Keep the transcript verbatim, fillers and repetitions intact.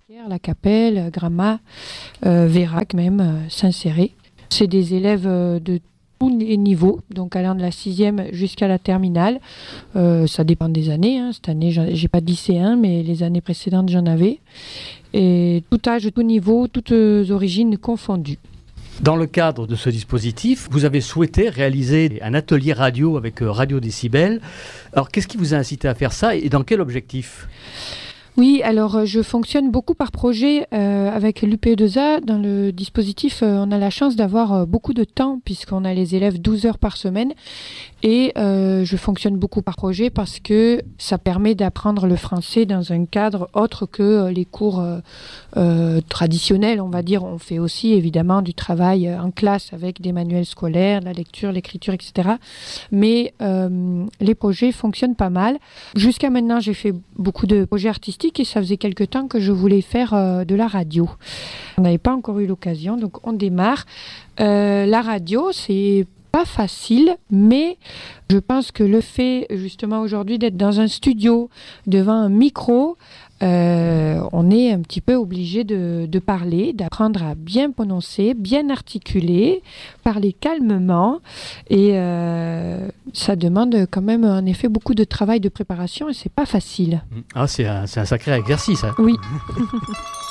La Capelle, Grammat, euh, Vérac même, euh, Saint-Céré. C'est des élèves euh, de tous les niveaux, donc allant de la sixième jusqu'à la terminale. Euh, ça dépend des années. Hein. Cette année, j'ai pas de lycéens, mais les années précédentes, j'en avais. Et tout âge, tout niveau, toutes origines confondues. Dans le cadre de ce dispositif, vous avez souhaité réaliser un atelier radio avec Radio Décibel. Alors, qu'est-ce qui vous a incité à faire ça et dans quel objectif ? Oui, alors je fonctionne beaucoup par projet euh, avec l'U P E deux A. Dans le dispositif, euh, on a la chance d'avoir euh, beaucoup de temps puisqu'on a les élèves douze heures par semaine. Et euh, je fonctionne beaucoup par projet parce que ça permet d'apprendre le français dans un cadre autre que euh, les cours euh, euh, traditionnels, on va dire. On fait aussi évidemment du travail en classe avec des manuels scolaires, la lecture, l'écriture, et cetera. Mais euh, les projets fonctionnent pas mal. Jusqu'à maintenant, j'ai fait beaucoup de projets artistiques et ça faisait quelque temps que je voulais faire euh, de la radio. On n'avait pas encore eu l'occasion, donc on démarre. Euh, la radio, c'est pas facile, mais je pense que le fait justement aujourd'hui d'être dans un studio, devant un micro, euh, on est un petit peu obligé de, de parler, d'apprendre à bien prononcer, bien articuler, parler calmement, et euh, ça demande quand même en effet beaucoup de travail de préparation et c'est pas facile. Ah, c'est un, c'est un sacré exercice. Hein. Oui.